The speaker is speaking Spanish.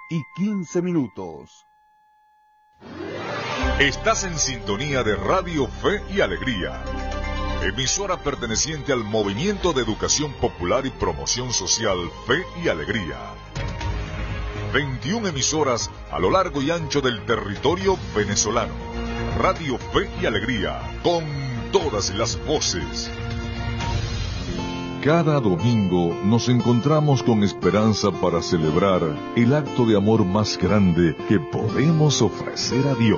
2:15. Estás en sintonía de Radio Fe y Alegría, emisora perteneciente al Movimiento de Educación Popular y Promoción Social Fe y Alegría. 21 emisoras a lo largo y ancho del territorio venezolano. Radio Fe y Alegría, con todas las voces. Cada domingo nos encontramos con esperanza para celebrar el acto de amor más grande que podemos ofrecer a Dios.